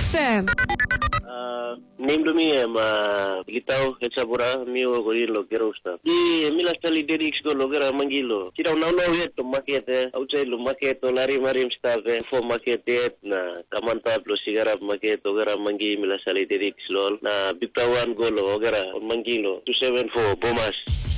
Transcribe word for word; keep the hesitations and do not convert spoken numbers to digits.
F M. Uh, name do mi ma Gitao Hetsabura mio gorilo gerosta. Di mila stali derix go logera mangilo. Sira una no yet to market outside lo market to lari marim stave for market na kamanta lo sigara market ogera mangi mila stali derix lol na bitawan go lo ogera mangilo two seven four Bomas.